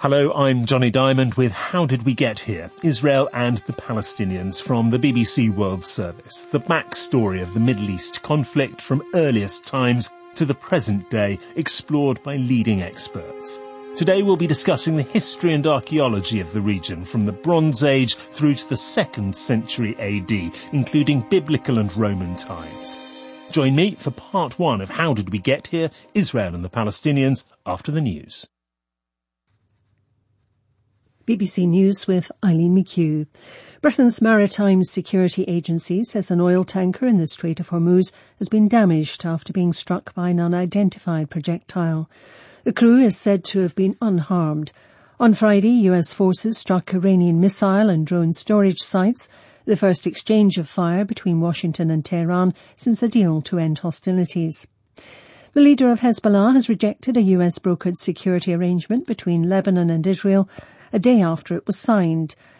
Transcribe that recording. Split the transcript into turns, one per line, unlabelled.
Hello, I'm Johnny Diamond with How Did We Get Here? Israel and the Palestinians from the BBC World Service. The backstory of the Middle East conflict from earliest times to the present day, explored by leading experts. Today we'll be discussing the history and archaeology of the region from the Bronze Age through to the 2nd century AD, including biblical and Roman times. Join me for part 1 of How Did We Get Here? Israel and the Palestinians after the news.
BBC News with Eileen McHugh. Britain's Maritime Security Agency says an oil tanker in the Strait of Hormuz has been damaged after being struck by an unidentified projectile. The crew is said to have been unharmed. On Friday, US forces struck Iranian missile and drone storage sites, the first exchange of fire between Washington and Tehran since a deal to end hostilities. The leader of Hezbollah has rejected a US brokered security arrangement between Lebanon and Israel a day after it was signed.